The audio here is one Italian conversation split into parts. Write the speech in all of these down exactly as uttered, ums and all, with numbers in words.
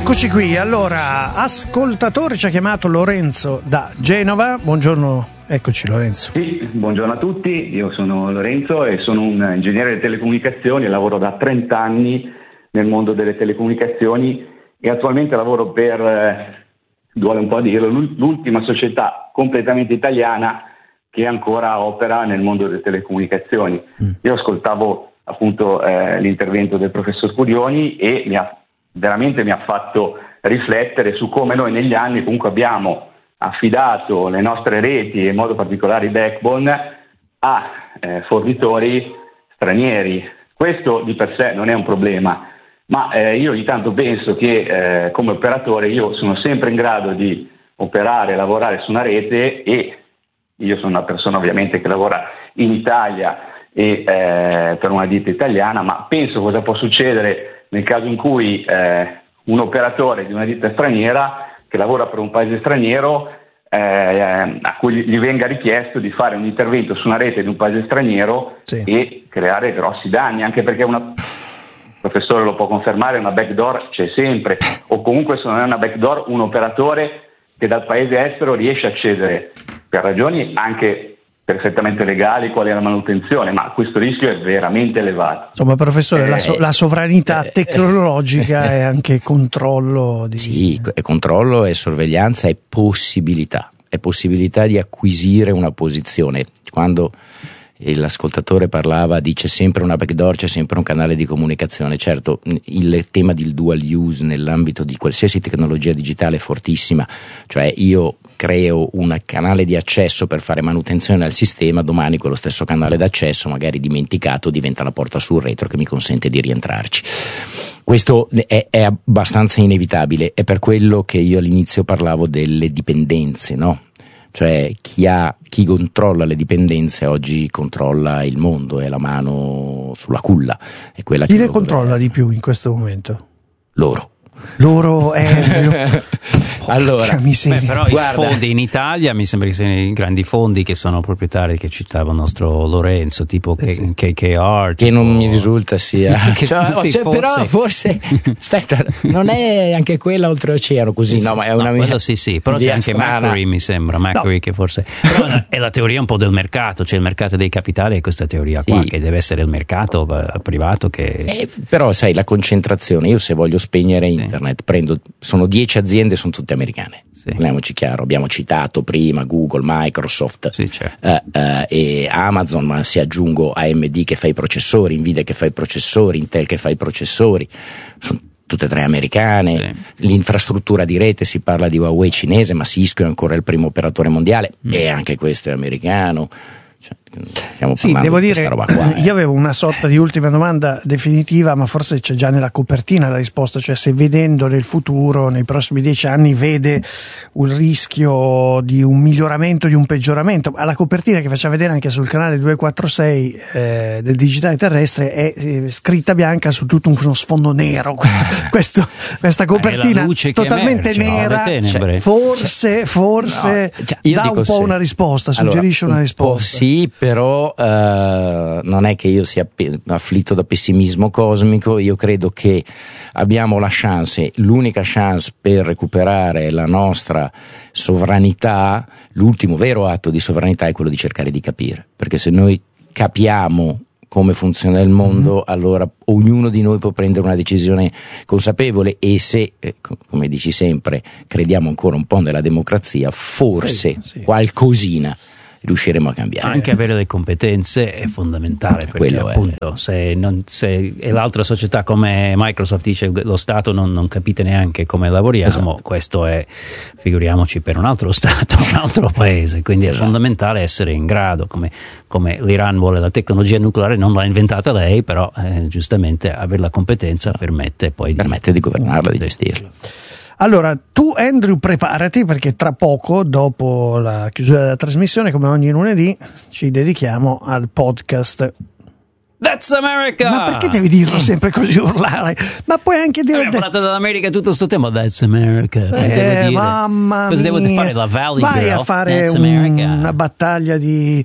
Eccoci qui, allora, ascoltatore ci ha chiamato Lorenzo da Genova, buongiorno, eccoci Lorenzo. Sì, buongiorno a tutti, io sono Lorenzo e sono un ingegnere delle telecomunicazioni, lavoro da trenta anni nel mondo delle telecomunicazioni e attualmente lavoro per, eh, duole un po' a dirlo, l'ultima società completamente italiana che ancora opera nel mondo delle telecomunicazioni. Mm. Io ascoltavo appunto eh, l'intervento del professor Curioni e mi ha, veramente mi ha fatto riflettere su come noi negli anni comunque abbiamo affidato le nostre reti e in modo particolare i backbone a eh, fornitori stranieri. Questo di per sé non è un problema, ma eh, io ogni tanto penso che eh, come operatore io sono sempre in grado di operare, lavorare su una rete e io sono una persona ovviamente che lavora in Italia e eh, per una ditta italiana, ma penso cosa può succedere nel caso in cui eh, un operatore di una ditta straniera che lavora per un paese straniero eh, a cui gli venga richiesto di fare un intervento su una rete di un paese straniero sì. e creare grossi danni, anche perché una, il professore lo può confermare, una backdoor c'è sempre, o comunque se non è una backdoor un operatore che dal paese estero riesce a accedere per ragioni anche perfettamente legali, quali è la manutenzione, ma questo rischio è veramente elevato. Insomma, professore, eh, la, so- la sovranità eh, tecnologica è anche controllo di... Sì, è controllo, è sorveglianza, è possibilità, è possibilità di acquisire una posizione. Quando l'ascoltatore parlava di c'è sempre una backdoor, c'è sempre un canale di comunicazione. Certo, il tema del dual use nell'ambito di qualsiasi tecnologia digitale è fortissima, cioè io creo un canale di accesso per fare manutenzione al sistema, domani quello stesso canale d'accesso magari dimenticato diventa la porta sul retro che mi consente di rientrarci. Questo è, è abbastanza inevitabile, è per quello che io all'inizio parlavo delle dipendenze, no? Cioè chi ha, chi controlla le dipendenze oggi controlla il mondo, è la mano sulla culla. È quella chi che le controlla deve... di più in questo momento? Loro. Loro è... allora, beh, però guarda, i fondi in Italia mi sembra che siano i grandi fondi che sono proprietari, che citava il nostro Lorenzo, tipo eh sì. K K R, che tipo... non mi risulta sia che, cioè, sì, cioè, forse. Però forse aspetta, non è anche quella oltreoceano così, sì, no, ma è una no, mia... quello sì sì, però c'è anche strana. Macquarie, mi sembra Macquarie no. che forse però è la teoria un po' del mercato, c'è cioè il mercato dei capitali e questa teoria sì. qua che deve essere il mercato privato che eh, però sai la concentrazione, io se voglio spegnere sì. internet prendo, sono dieci aziende, sono tutte americane, sì. parliamoci chiaro, abbiamo citato prima Google, Microsoft sì, certo. uh, uh, e Amazon, ma se aggiungo A M D che fa i processori, Nvidia che fa i processori, Intel che fa i processori, sono tutte e tre americane, sì. l'infrastruttura di rete si parla di Huawei cinese, ma Cisco è ancora il primo operatore mondiale mm. e anche questo è americano. Stiamo sì, devo di dire, roba qua, eh. io avevo una sorta di ultima domanda definitiva, ma forse c'è già nella copertina la risposta, cioè se vedendo nel futuro, nei prossimi dieci anni, vede un rischio di un miglioramento, di un peggioramento. Alla copertina che faceva vedere anche sul canale duecentoquarantasei eh, del digitale terrestre è eh, scritta bianca su tutto uno sfondo nero, questo, questo, questa copertina totalmente emerge, nera, no? forse, forse no, cioè, io dà dico un po' sì. una risposta, suggerisce allora, una un risposta. Sì, però uh, non è che io sia pe- afflitto da pessimismo cosmico, io credo che abbiamo la chance, l'unica chance per recuperare la nostra sovranità, l'ultimo vero atto di sovranità è quello di cercare di capire, perché se noi capiamo come funziona il mondo, mm-hmm. allora ognuno di noi può prendere una decisione consapevole e se, eh, come dici sempre, crediamo ancora un po' nella democrazia, forse sì, sì. qualcosina riusciremo a cambiare. Anche avere le competenze è fondamentale, perché quello appunto è. Se, non, se e l'altra società come Microsoft dice lo Stato non, non capite neanche come lavoriamo, esatto. questo è, figuriamoci per un altro Stato, un altro paese, quindi esatto. è fondamentale essere in grado, come, come l'Iran vuole la tecnologia nucleare, non l'ha inventata lei, però eh, giustamente avere la competenza permette poi di, permette di governarla, di gestirla. Allora, tu Andrew preparati, perché tra poco, dopo la chiusura della trasmissione, come ogni lunedì, ci dedichiamo al podcast That's America! Ma perché devi dirlo sempre così, urlare? Ma puoi anche dire... Abbiamo parlato dell'America tutto sto tempo, That's America. Eh, mamma Cosa mia. devo fare, la Valley Vai Girl? a fare That's un, America. una battaglia di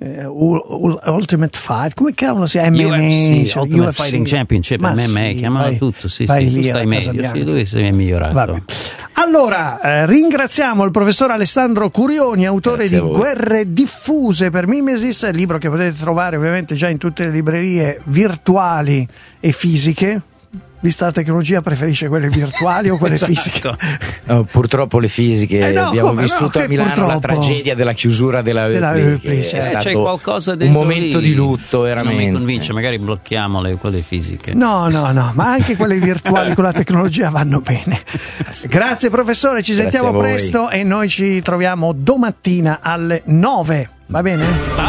eh, Ultimate Fight, come cavolo si chiama? U F C, cioè, Ultimate U F C. Fighting Championship, Ma M M A, sì, chiamano vai, tutto, sì, vai sì, lì tu stai meglio, sì, lui si è migliorato. Vabbè. Allora, eh, ringraziamo il professor Alessandro Curioni, autore Grazie di Guerre diffuse per Mimesis, libro che potete trovare ovviamente già in tutte le librerie virtuali e fisiche. Vista la tecnologia, preferisce quelle virtuali o quelle Esatto. fisiche? No, purtroppo le fisiche, Eh no, abbiamo come? vissuto No, a Milano purtroppo. la tragedia della chiusura della, Della Oepli, Oepli, che certo. è Eh, stato c'è qualcosa un dentro momento lì. di lutto veramente. Non mi convince, magari blocchiamo le, quelle fisiche. No, no, no, ma anche quelle virtuali con la tecnologia vanno bene. Grazie professore, ci Grazie sentiamo a voi. presto e noi ci troviamo domattina alle nove, va bene?